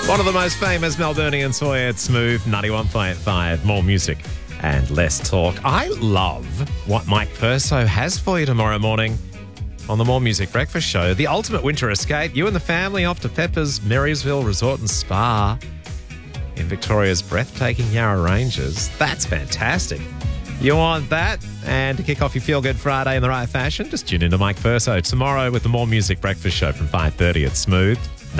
One of the most famous Melburnians for you, it's Smooth 91.5. More music and less talk. I love what Mike Perso has for you tomorrow morning on the More Music Breakfast Show. The ultimate winter escape. You and the family off to Pepper's Marysville Resort and Spa in Victoria's breathtaking Yarra Ranges. That's fantastic. You want that? And to kick off your Feel Good Friday in the right fashion, just tune into Mike Perso tomorrow with the More Music Breakfast Show from 5:30 at Smooth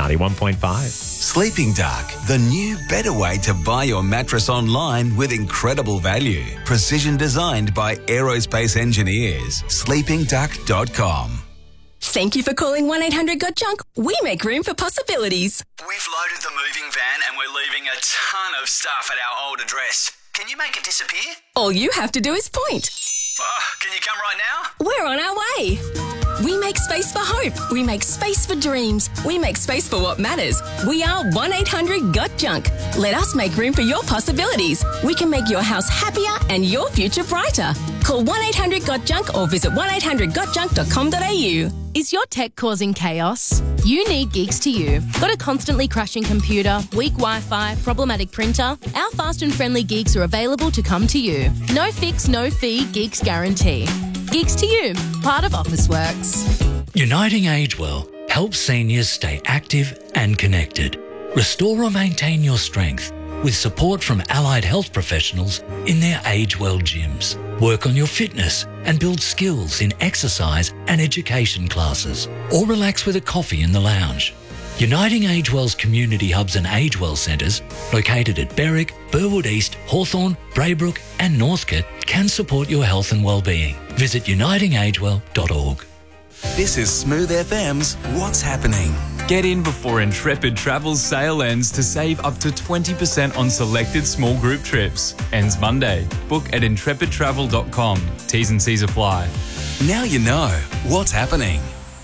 91.5. Sleeping Duck, the new, better way to buy your mattress online with incredible value. Precision designed by aerospace engineers. sleepingduck.com. Thank you for calling 1-800-GOT-JUNK. We make room for possibilities. We've loaded the moving van and we're leaving a ton of stuff at our old address. Can you make it disappear? All you have to do is point. Can you come right now? We're on our way. We make space for hope. We make space for dreams. We make space for what matters. We are 1-800-GOT-JUNK. Let us make room for your possibilities. We can make your house happier and your future brighter. Call 1-800-GOT-JUNK or visit 1-800-GOTJUNK.com.au. Is your tech causing chaos? You need Geeks to You. Got a constantly crashing computer, weak Wi-Fi, problematic printer? Our fast and friendly Geeks are available to come to you. No fix, no fee, Geeks guarantee. Geeks to You, part of Officeworks. Uniting Age Well helps seniors stay active and connected. Restore or maintain your strength with support from allied health professionals in their Age Well gyms. Work on your fitness and build skills in exercise and education classes, or relax with a coffee in the lounge. Uniting Age Well's community hubs and Age Well centres, located at Berwick, Burwood East, Hawthorn, Braybrook and Northcote, can support your health and well-being. Visit unitingagewell.org. This is Smooth FM's What's Happening. Get in before Intrepid Travel's sale ends to save up to 20% on selected small group trips. Ends Monday. Book at intrepidtravel.com. T's and C's apply. Now you know what's happening.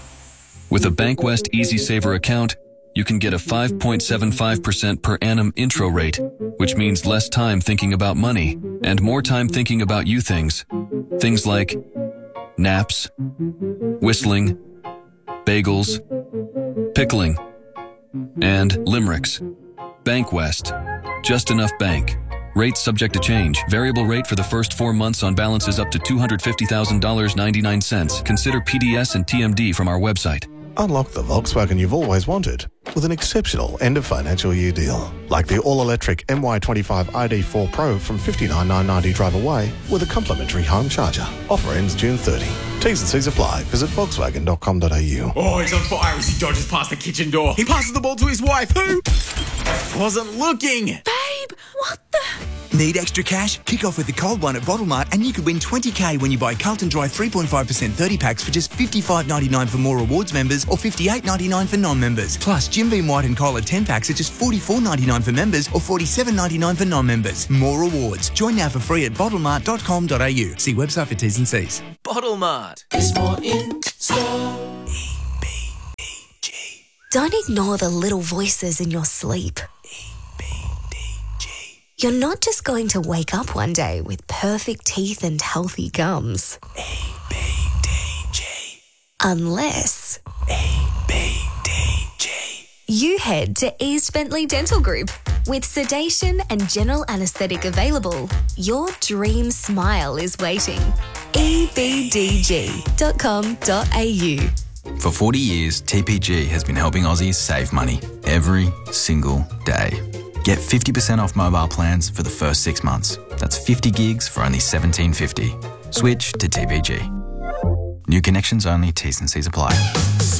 With a Bankwest Easy Saver account, you can get a 5.75% per annum intro rate, which means less time thinking about money and more time thinking about you things. Things like naps, whistling, bagels, pickling, and limericks. Bankwest. Just enough bank. Rates subject to change. Variable rate for the first 4 months on balances up to $250,000.99. Consider PDS and TMD from our website. Unlock the Volkswagen you've always wanted with an exceptional end-of-financial year deal. Like the all-electric MY25 ID4 Pro from $59,990 drive away with a complimentary home charger. Offer ends June 30. T's and C's apply. Visit Volkswagen.com.au. Oh, he's on fire as he dodges past the kitchen door. He passes the ball to his wife, who wasn't looking. Babe, what the... Need extra cash? Kick off with the cold one at Bottle Mart and you could win $20,000 when you buy Carlton Dry 3.5% 30 packs for just $55.99 for More Rewards members or $58.99 for non-members. Plus, Jim Beam White and Cola 10 packs are just $44.99 for members or $47.99 for non-members. More rewards. Join now for free at bottlemart.com.au. See website for T's and C's. Bottle Mart. It's more in store. EBDG. Don't ignore the little voices in your sleep. You're not just going to wake up one day with perfect teeth and healthy gums. EBDG. Unless... EBDG. you head to East Bentley Dental Group. With sedation and general anaesthetic available, your dream smile is waiting. ebdg.com.au. For 40 years, TPG has been helping Aussies save money every single day. Get 50% off mobile plans for the first 6 months. That's 50 gigs for only $17.50. Switch to TPG. New connections only, T's and C's apply.